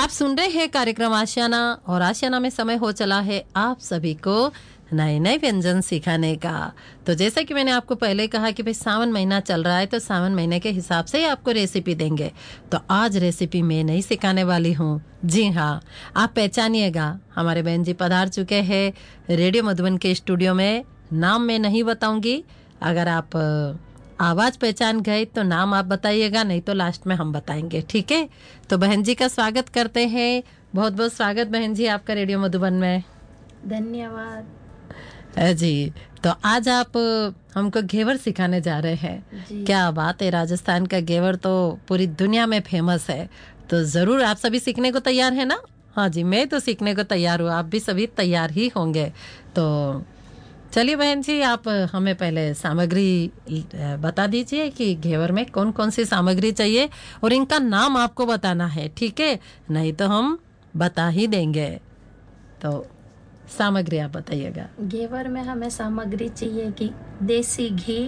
आप सुन रहे हैं कार्यक्रम आशियाना और आशियाना में समय हो चला है आप सभी को नए नए व्यंजन सिखाने का। तो जैसा कि मैंने आपको पहले कहा कि भाई सावन महीना चल रहा है तो सावन महीने के हिसाब से ही आपको रेसिपी देंगे। तो आज रेसिपी मैं नहीं सिखाने वाली हूँ। जी हाँ, आप पहचानिएगा, हमारे बहन जी पधार चुके हैं रेडियो मधुबन के स्टूडियो में। नाम मैं नहीं बताऊंगी, अगर आप आवाज पहचान गए तो नाम आप बताइएगा, नहीं तो लास्ट में हम बताएंगे, ठीक है। तो बहन जी का स्वागत करते हैं। बहुत बहुत स्वागत बहन जी आपका रेडियो मधुबन में। धन्यवाद जी। तो आज आप हमको घेवर सिखाने जा रहे हैं। क्या बात है, राजस्थान का घेवर तो पूरी दुनिया में फेमस है। तो जरूर आप सभी सीखने को तैयार है ना? हाँ जी, मैं तो सीखने को तैयार हूँ, आप भी सभी तैयार ही होंगे। तो चलिए बहन जी, आप हमें पहले सामग्री बता दीजिए कि घेवर में कौन कौन सी सामग्री चाहिए और इनका नाम आपको बताना है, ठीक है? नहीं तो हम बता ही देंगे। तो सामग्री आप बताइएगा। घेवर में हमें सामग्री चाहिए कि देसी घी,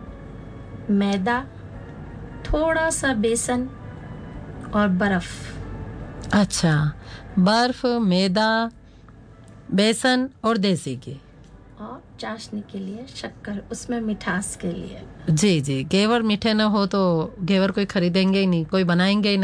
मैदा, थोड़ा सा बेसन और बर्फ। अच्छा, बर्फ, मैदा, बेसन और देसी घी और चाशनी के लिए शक्कर, उसमें मिठास के लिए। जी जी, घेवर मीठे न हो तो घेवर कोई खरीदेंगे ही नहीं, कोई बनाएंगे ही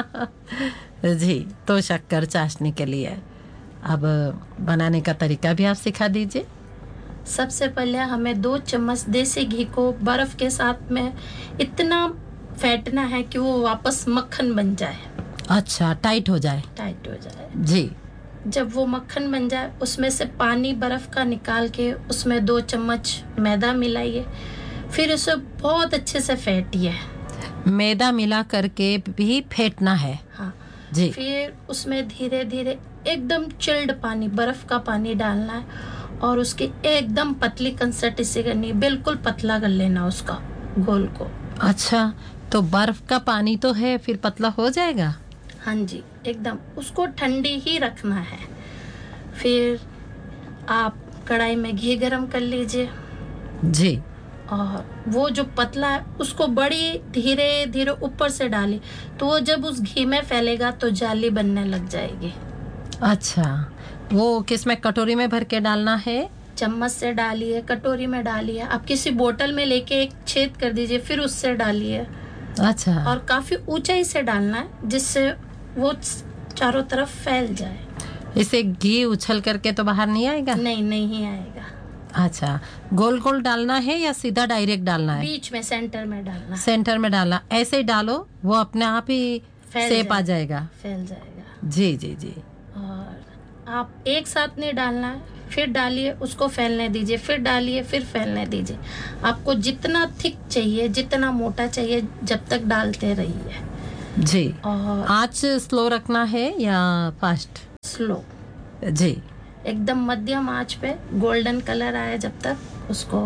नहीं जी, तो शक्कर चाशनी के लिए। अब बनाने का तरीका भी आप सिखा दीजिए। सबसे पहले हमें 2 चम्मच देसी घी को बर्फ के साथ में इतना फेंटना है कि वो वापस मक्खन बन जाए। अच्छा, टाइट हो जाए। टाइट हो जाए जी। जब वो मक्खन बन जाए उसमें से पानी बर्फ का निकाल के उसमें 2 चम्मच मैदा मिलाइए, फिर उसे बहुत अच्छे से फेंटिए। मैदा मिला करके भी फेंटना है? हाँ जी। फिर उसमें धीरे धीरे एकदम चिल्ड पानी, बर्फ का पानी डालना है और उसकी एकदम पतली कंसिस्टेंसी करनी है, बिल्कुल पतला कर लेना उसका घोल को। अच्छा, तो बर्फ का पानी तो है, फिर पतला हो जाएगा? हाँ जी, एकदम उसको ठंडी ही रखना है। फिर आप कढ़ाई में घी गरम कर लीजिए जी, और वो जो पतला है उसको बड़ी धीरे धीरे ऊपर से डाली, तो वो जब उस घी में फैलेगा तो जाली बनने लग जाएगी। अच्छा, वो किसमें, कटोरी में भर के डालना है? चम्मच से डालिए, कटोरी में डालिए, आप किसी बोतल में लेके एक छेद कर दीजिए, फिर उससे डालिए। अच्छा, और काफी ऊंचाई से डालना है जिससे वो चारों तरफ फैल जाए। इसे घी उछल करके तो बाहर नहीं आएगा? नहीं आएगा। अच्छा, गोल गोल डालना है या सीधा डायरेक्ट डालना है? बीच में, सेंटर में डालना। सेंटर में डालना, ऐसे ही डालो, वो अपने आप ही शेप आ जाएगा। फैल जाएगा। जी जी जी। और आप एक साथ नहीं डालना है, फिर डालिए, उसको फैलने दीजिए, फिर डालिए, फिर फैलने दीजिए। आपको जितना थिक चाहिए, जितना मोटा चाहिए, जब तक डालते रहिए। जी। और आँच स्लो रखना है या फास्ट? स्लो। जी, एकदम मध्यम आंच पे गोल्डन कलर आए जब तक उसको,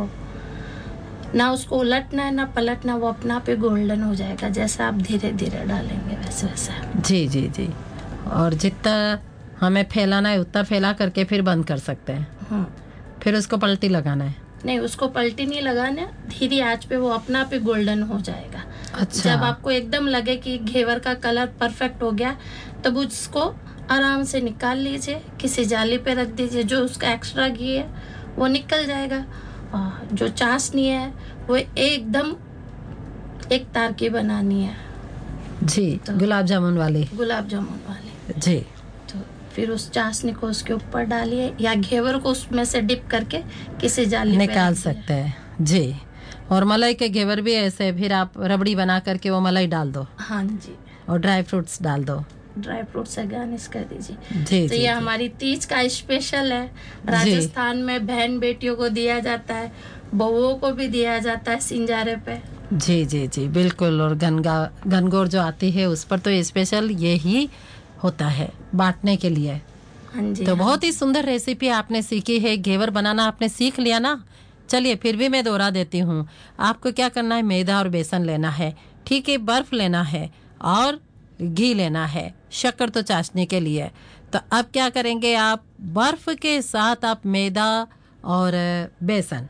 ना उसको उलटना है ना पलटना, वो अपना पे गोल्डन हो जाएगा। जैसा आप धीरे धीरे डालेंगे वैसे वैसे। जी जी जी। और जितना हमें फैलाना है उतना फैला करके फिर बंद कर सकते हैं। फिर उसको पलटी लगाना है? नहीं, उसको पलटी नहीं लगाना, धीरे आंच पे वो अपना पे गोल्डन हो जाएगा। अच्छा। जब आपको एकदम लगे कि घेवर का कलर परफेक्ट हो गया, तब उसको आराम से निकाल लीजिए, किसी जाली पे रख दीजिए, जो उसका एक्स्ट्रा घी है वो निकल जाएगा। और जो चाशनी है वो एकदम एक तार की बनानी है। जी, तो गुलाब जामुन वाली? गुलाब जामुन वाली। जी। तो फिर उस चाशनी को उसके ऊपर डालिए या घेवर को उसमें से डिप करके किसी जाली पे निकाल सकते हैं। जी। और मलाई के घेवर भी ऐसे, फिर आप रबड़ी बना करके वो मलाई डाल दो। हाँ जी। और ड्राई फ्रूट्स डाल दो। ड्राई फ्रूट से गार्निश कर दीजिए। जी। तो ये हमारी तीज का स्पेशल है। राजस्थान में बहन बेटियों को दिया जाता है, बहुओं को भी दिया जाता है सिंजारे पे। जी जी जी, बिल्कुल। और गनगौर जो आती है उस पर तो स्पेशल यही होता है, बांटने के लिए। हाँ जी। तो बहुत ही सुंदर रेसिपी आपने सीखी है, घेवर बनाना आपने सीख लिया ना। चलिए फिर भी मैं दोहरा देती हूँ। आपको क्या करना है, मैदा और बेसन लेना है, ठीक है, बर्फ लेना है और घी लेना है, शक्कर तो चाशनी के लिए। तो अब क्या करेंगे आप, बर्फ के साथ आप मैदा और बेसन,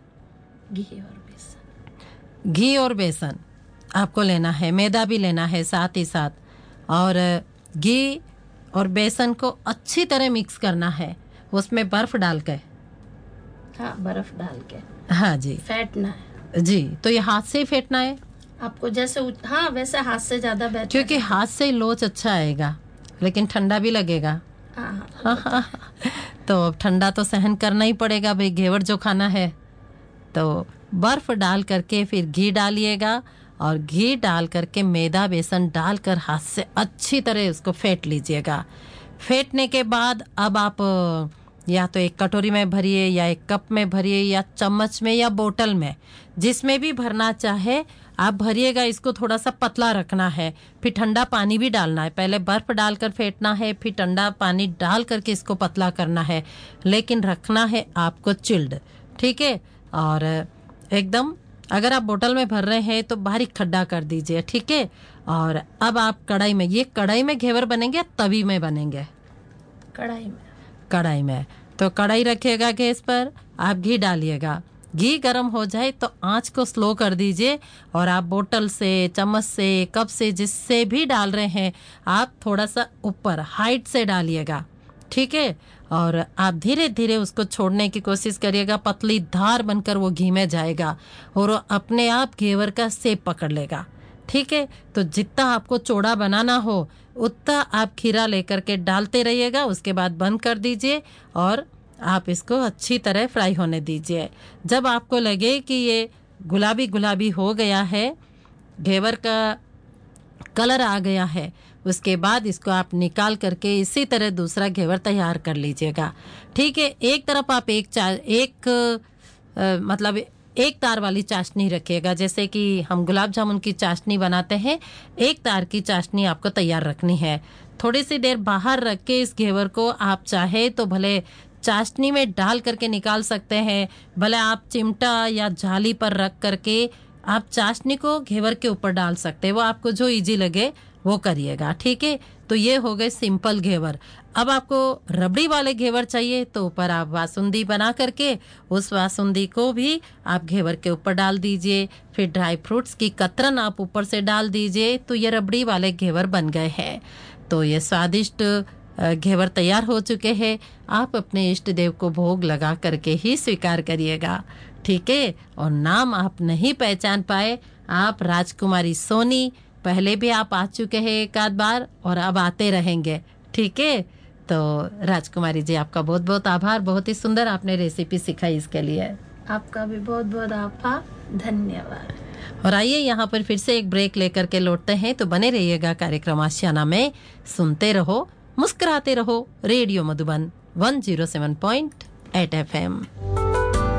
घी और बेसन आपको लेना है, मैदा भी लेना है साथ ही साथ, और घी और बेसन को अच्छी तरह मिक्स करना है, उसमें बर्फ डाल के। हाँ, बर्फ डाल के। हाँ जी, फेंटना है जी। तो ये हाथ से ही फेंटना है आपको, जैसे हाँ वैसे हाथ से ज्यादा बेहतर क्योंकि है। हाथ से लोच अच्छा आएगा, लेकिन ठंडा भी लगेगा। हाँ, हाँ। तो अब ठंडा तो सहन करना ही पड़ेगा भाई, घेवर जो खाना है। तो बर्फ डाल करके फिर घी डालिएगा, और घी डाल करके मैदा बेसन डालकर हाथ से अच्छी तरह उसको फेंट लीजिएगा। फेंटने के बाद अब आप या तो एक कटोरी में भरिए, या एक कप में भरिए, या चम्मच में, या बोतल में, जिसमें भी भरना चाहे आप भरिएगा। इसको थोड़ा सा पतला रखना है, फिर ठंडा पानी भी डालना है। पहले बर्फ डालकर फेंटना है, फिर ठंडा पानी डाल करके इसको पतला करना है, लेकिन रखना है आपको चिल्ड, ठीक है। और एकदम अगर आप बोतल में भर रहे हैं तो बारीक खड्डा कर दीजिए, ठीक है। और अब आप कढ़ाई में, ये कढ़ाई में घेवर बनेंगे या तवी में बनेंगे? कढ़ाई में। कढ़ाई में। तो कढ़ाई रखिएगा गैस पर, आप घी डालिएगा। घी गर्म हो जाए तो आंच को स्लो कर दीजिए, और आप बोतल से, चम्मच से, कप से, जिससे भी डाल रहे हैं आप थोड़ा सा ऊपर हाइट से डालिएगा, ठीक है। और आप धीरे धीरे उसको छोड़ने की कोशिश करिएगा, पतली धार बनकर वो घी में जाएगा और वो अपने आप घेवर का शेप पकड़ लेगा, ठीक है। तो जितना आपको चौड़ा बनाना हो उतना आप खीरा लेकर के डालते रहिएगा, उसके बाद बंद कर दीजिए और आप इसको अच्छी तरह फ्राई होने दीजिए। जब आपको लगे कि ये गुलाबी गुलाबी हो गया है, घेवर का कलर आ गया है, उसके बाद इसको आप निकाल करके इसी तरह दूसरा घेवर तैयार कर लीजिएगा, ठीक है। एक तरफ आप मतलब एक तार वाली चाशनी रखिएगा, जैसे कि हम गुलाब जामुन की चाशनी बनाते हैं, एक तार की चाशनी आपको तैयार रखनी है। थोड़ी सी देर बाहर रख के इस घेवर को आप चाहे तो भले चाशनी में डाल करके निकाल सकते हैं, भले आप चिमटा या जाली पर रख करके आप चाशनी को घेवर के ऊपर डाल सकते हैं, वो आपको जो इजी लगे वो करिएगा, ठीक है। तो ये हो गए सिंपल घेवर। अब आपको रबड़ी वाले घेवर चाहिए तो ऊपर आप बासुंदी बना करके उस बासुंदी को भी आप घेवर के ऊपर डाल दीजिए, फिर ड्राई फ्रूट्स की कतरन आप ऊपर से डाल दीजिए, तो ये रबड़ी वाले घेवर बन गए हैं। तो ये स्वादिष्ट घेवर तैयार हो चुके हैं। आप अपने इष्ट देव को भोग लगा करके ही स्वीकार करिएगा, ठीक है। और नाम आप नहीं पहचान पाए, आप राजकुमारी सोनी, पहले भी आप आ चुके हैं एक आध बार और अब आते रहेंगे, ठीक है। तो राजकुमारी जी, आपका बहुत बहुत आभार, बहुत ही सुंदर आपने रेसिपी सिखाई, इसके लिए आपका भी बहुत बहुत आभार, धन्यवाद। और आइए यहाँ पर फिर से एक ब्रेक लेकर के लौटते हैं, तो बने रहिएगा कार्यक्रम आशियाना में। सुनते रहो, मुस्कुराते रहो, रेडियो मधुबन 107.8 FM।